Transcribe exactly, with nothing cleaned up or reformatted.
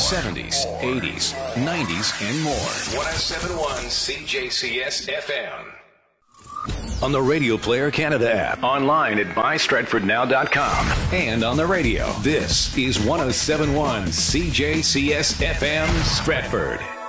seventies, eighties, nineties, and more. one oh seven point one C J C S F M. On the Radio Player Canada app, online at buy stratford now dot com, and on the radio. This is one oh seven point one C J C S F M Stratford.